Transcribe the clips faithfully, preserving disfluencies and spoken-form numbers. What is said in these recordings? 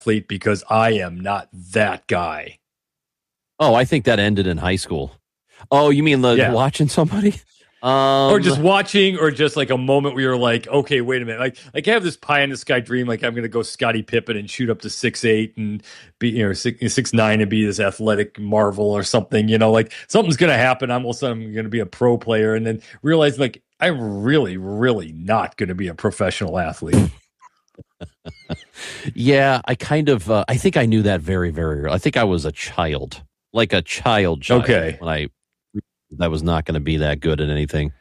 athlete because I am not that guy. Oh, I think that ended in high school. Oh, you mean the yeah. watching somebody? Um, or just watching, or just like a moment where you're like, okay, wait a minute. Like, like I have this pie in the sky dream. Like I'm going to go Scottie Pippen and shoot up to six, eight and be, you know, six, six, nine and be this athletic marvel or something, you know, like something's going to happen. I'm all of a sudden I'm going to be a pro player and then realize like, I'm really, really not going to be a professional athlete. yeah, I kind of, uh, I think I knew that very, very early. I think I was a child, like a child child. Okay. When I, I was not going to be that good at anything.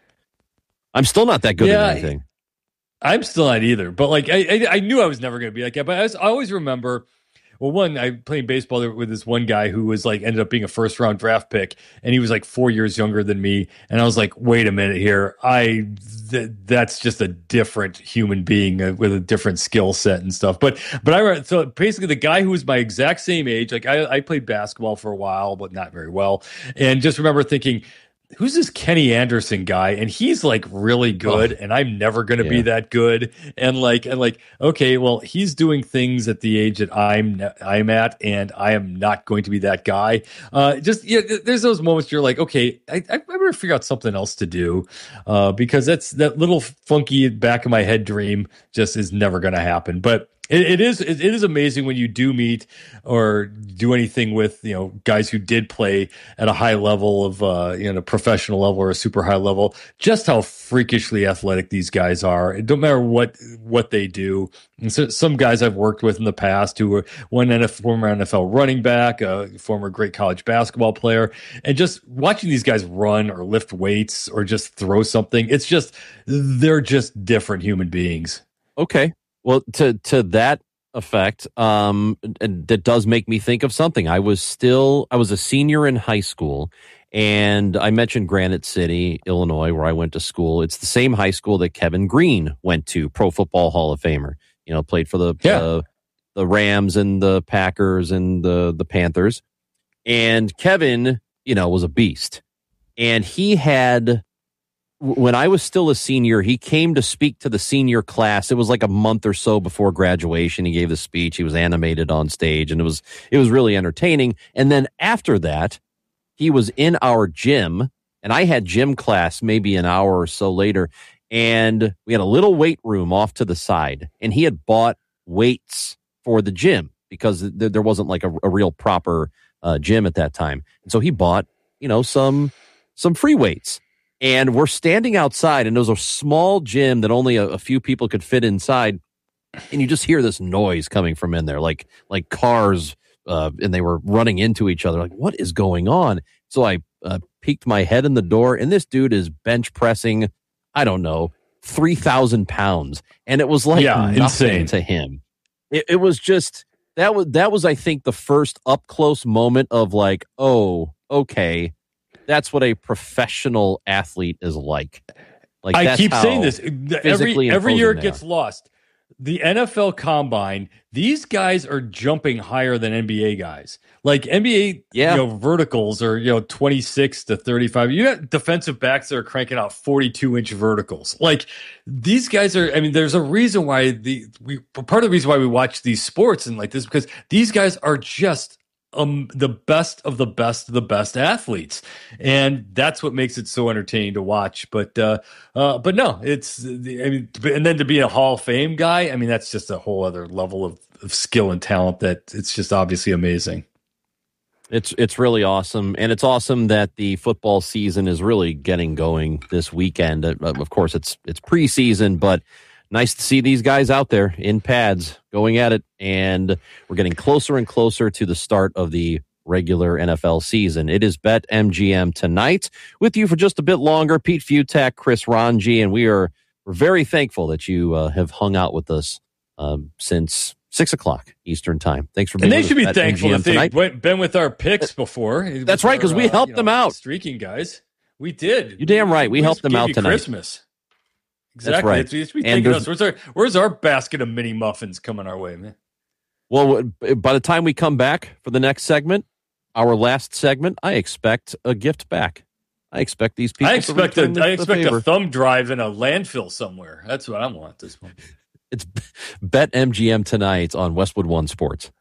I'm still not that good yeah, at anything. I'm still not either. But like, I, I, I knew I was never going to be like that. But I, was, I always remember, well, one, I played baseball with this one guy who was like, ended up being a first round draft pick. And he was like four years younger than me. And I was like, wait a minute here. I, th- that's just a different human being uh, with a different skill set and stuff. But, but I, so basically the guy who was my exact same age, like I, I played basketball for a while, but not very well. And just remember thinking, who's this Kenny Anderson guy? And he's like really good, oh, and I'm never going to yeah. be that good. And like, and like, okay, well, he's doing things at the age that I'm I'm at, and I am not going to be that guy. Uh, just yeah, there's those moments you're like, okay, I, I better figure out something else to do, uh, because that's that little funky back of my head dream just is never going to happen. But It, it is it is amazing when you do meet or do anything with, you know, guys who did play at a high level of uh, you know, a professional level or a super high level, just how freakishly athletic these guys are. It don't matter what what they do. And so, some guys I've worked with in the past who were one N F L, former N F L running back, a former great college basketball player, and just watching these guys run or lift weights or just throw something, it's just they're just different human beings. Okay. Well, to to that effect, um, that does make me think of something. I was still, I was a senior in high school, and I mentioned Granite City, Illinois, where I went to school. It's the same high school that Kevin Green went to, Pro Football Hall of Famer. You know, played for the yeah. uh, the Rams and the Packers and the the Panthers. And Kevin, you know, was a beast, and he had. When I was still a senior, he came to speak to the senior class. It was like a month or so before graduation. He gave the speech. He was animated on stage, and it was it was really entertaining. And then after that, he was in our gym, and I had gym class maybe an hour or so later, and we had a little weight room off to the side, and he had bought weights for the gym because th- there wasn't like a, a real proper uh, gym at that time. And so he bought, you know, some some free weights. And we're standing outside, and it was a small gym that only a, a few people could fit inside. And you just hear this noise coming from in there, like like cars, uh, and they were running into each other. Like, what is going on? So I uh, peeked my head in the door, and this dude is bench pressing, I don't know, three thousand pounds. And it was like yeah, nothing insane. to him. It, it was just, that was, that was, I think, the first up-close moment of like, oh, okay. That's what a professional athlete is like. Like I that's keep how saying this every every year it gets are. lost. The N F L Combine, these guys are jumping higher than N B A guys. Like N B A, yeah. you know, verticals are, you know, twenty-six to thirty-five. You got defensive backs that are cranking out forty-two inch verticals. Like these guys are. I mean, there's a reason why the we part of the reason why we watch these sports and like this because these guys are just. Um, the best of the best of the best athletes, and that's what makes it so entertaining to watch. But, uh, uh, but no, it's. I mean, and then to be a Hall of Fame guy, I mean, that's just a whole other level of, of skill and talent. That it's just obviously amazing. It's it's really awesome, and it's awesome that the football season is really getting going this weekend. Of course, it's it's preseason, but. Nice to see these guys out there in pads going at it, and we're getting closer and closer to the start of the regular N F L season. It is BetMGM tonight with you for just a bit longer. Pete Fiutak, Chris Ranji, and we are we're very thankful that you uh, have hung out with us um, since six o'clock Eastern time. Thanks for being. And they should be thankful if they've went, been with our picks before. That's right, because we helped uh, you know, them out. Streaking guys, we did. You're damn right. We, we helped them out tonight. Christmas. Exactly. That's right. It's, it's thinking us. Where's our Where's our basket of mini muffins coming our way, man? Well, by the time we come back for the next segment, our last segment, I expect a gift back. I expect these people. I expect to a. the, I expect the a thumb drive in a landfill somewhere. That's what I want this one. It's Bet M G M tonight on Westwood One Sports.